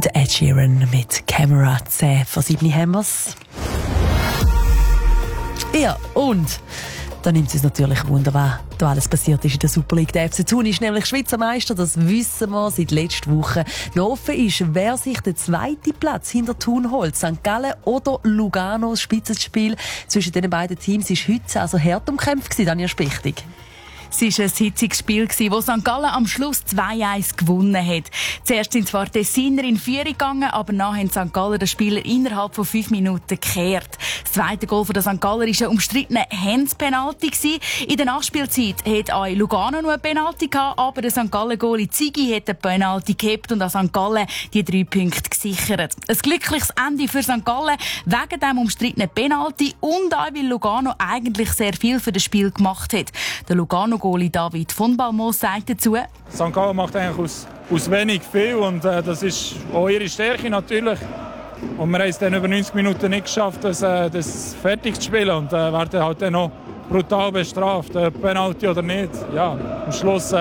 Der Ed Sheeran mit Camera 10 von 7 haben wir's. Ja, und da nimmt es uns natürlich Wunder, was da alles passiert ist in der Super League. Der FC Thun ist nämlich Schweizer Meister, das wissen wir seit letzter Woche. Noch offen ist, wer sich den zweiten Platz hinter Thun holt. St. Gallen oder Lugano. Das Spitzenspiel zwischen den beiden Teams war heute also hart umkämpft, Daniel Spichtig. Es war ein hitziges Spiel, wo St. Gallen am Schluss 2-1 gewonnen hat. Zuerst sind zwar Tessiner in Führung gegangen, aber nachher haben St. Gallen den Spieler innerhalb von 5 Minuten gekehrt. Das zweite Goal von der St. Galler war ein umstrittener Hands-Penalty. In der Nachspielzeit hat auch Lugano noch eine Penalty gehabt, aber der St. Gallen-Goalie Ziggy hat eine Penalty gehabt und an St. Gallen die 3 Punkte gesichert. Ein glückliches Ende für St. Gallen wegen dem umstrittenen Penalty und auch, weil Lugano eigentlich sehr viel für das Spiel gemacht hat. Der Lugano-Goalie David von Balmos sagt dazu: St. Gallen macht eigentlich aus wenig viel und das ist auch ihre Stärke natürlich. Und wir haben es dann über 90 Minuten nicht geschafft, das fertig zu spielen und werden halt dann noch brutal bestraft, Penalty oder nicht. Ja, am Schluss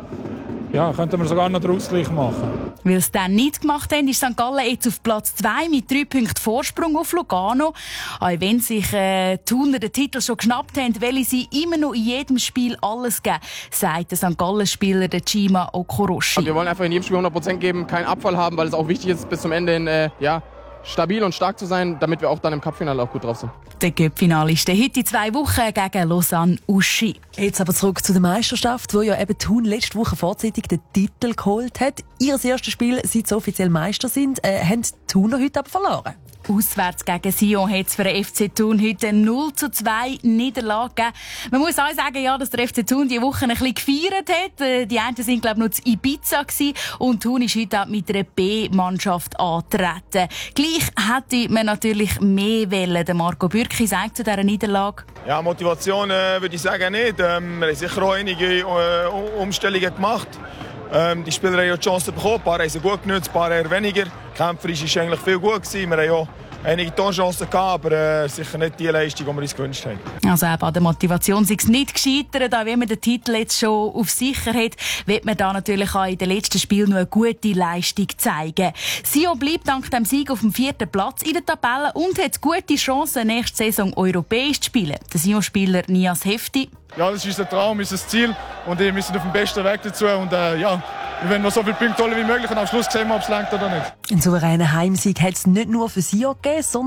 könnten wir sogar noch den Ausgleich machen. Weil sie das nicht gemacht haben, ist St. Gallen jetzt auf Platz 2 mit 3 Punkten Vorsprung auf Lugano. Auch wenn sich die Thuner den Titel schon geschnappt haben, wollen sie immer noch in jedem Spiel alles geben, sagt der St. Gallen-Spieler Chima Okoroshi. Wir wollen einfach in jedem Spiel 100% geben, keinen Abfall haben, weil es auch wichtig ist, bis zum Ende stabil und stark zu sein, damit wir auch dann im Cup-Finale auch gut drauf sind. Der Cup-Finale ist heute in 2 Wochen gegen Lausanne-Uschi. Jetzt aber zurück zu der Meisterschaft, wo ja eben Thun letzte Woche vorzeitig den Titel geholt hat. Ihr erstes Spiel, seit sie offiziell Meister sind, haben die Thuner heute aber verloren. Auswärts gegen Sion hat es für den FC Thun heute 0-2 Niederlage gegeben. Man muss auch sagen, dass der FC Thun diese Woche ein bisschen gefeiert hat. Die einen sind, glaube ich, noch zu Ibiza gewesen, und Thun ist heute auch mit einer B-Mannschaft angetreten. Gleich hätte man natürlich mehr wollen. Der Marco Bürki sagt zu dieser Niederlage: Ja, Motivation würde ich sagen nicht. Wir haben sicher auch einige Umstellungen gemacht. Die Spieler haben ja die Chance bekommen, ein paar haben sie gut genutzt, ein paar eher weniger. Kämpferisch war eigentlich viel gut gewesen. Wir haben ja einige Torchancen gehabt, aber sicher nicht die Leistung, die wir uns gewünscht haben. Also eben an der Motivation sei es nicht gescheitert. Auch wenn man den Titel jetzt schon auf sicher hat, wird man da natürlich auch in den letzten Spielen noch eine gute Leistung zeigen. Sion bleibt dank dem Sieg auf dem 4. Platz in der Tabelle und hat gute Chancen, nächste Saison europäisch zu spielen. Der Sion-Spieler Nias Hefti: Ja, das ist unser Traum, unser Ziel und wir sind auf dem besten Weg dazu und wir werden noch so viele Punkte holen wie möglich und am Schluss sehen wir, ob es reicht oder nicht. Einen souveränen Heimsieg hat es nicht nur für Sion gegeben, sondern